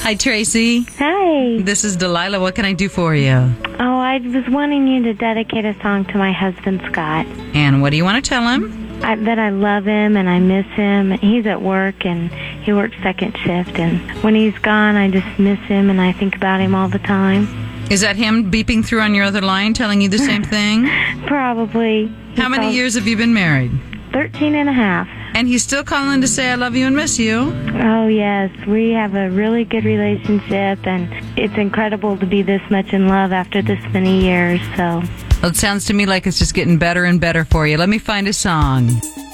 Hi, Tracy. Hi. This is Delilah. What can I do for you? Oh, I was wanting you to dedicate a song to my husband, Scott. And what do you want to tell him? That I love him and I miss him. He's at work and he works second shift. And when he's gone, I just miss him and I think about him all the time. Is that him beeping through on your other line telling you the same thing? Probably. How many years have you been married? 13 and a half. And he's still calling to say I love you and miss you? Oh, yes. We have a really good relationship, and it's incredible to be this much in love after this many years. So, Well, it sounds to me like it's just getting better and better for you. Let me find a song.